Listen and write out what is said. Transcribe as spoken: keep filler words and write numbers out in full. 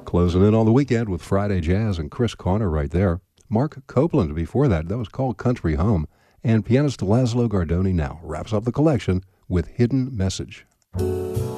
Closing in on the weekend with Friday Jazz and Chris Corner right there. Mark Copeland before that. That was called Country Home. And pianist Laszlo Gardoni now wraps up the collection with Hidden Message.